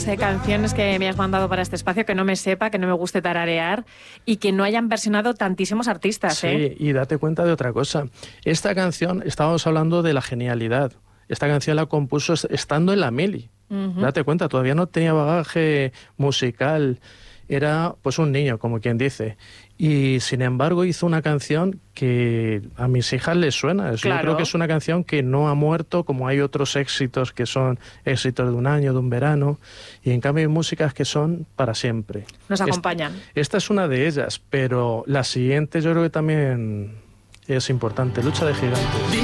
Canciones que me has mandado para este espacio que no me sepa, que no me guste tararear y que no hayan versionado tantísimos artistas. Sí, y date cuenta de otra cosa. Esta canción, estábamos hablando de la genialidad. Esta canción la compuso estando en la mili. Date cuenta, todavía no tenía bagaje musical. Era pues un niño, como quien dice. Y sin embargo hizo una canción que a mis hijas les suena. Claro. Yo creo que es una canción que no ha muerto, como hay otros éxitos que son éxitos de un año, de un verano. Y en cambio hay músicas que son para siempre. Nos acompañan. Esta es una de ellas, pero la siguiente yo creo que también es importante. Lucha de gigantes.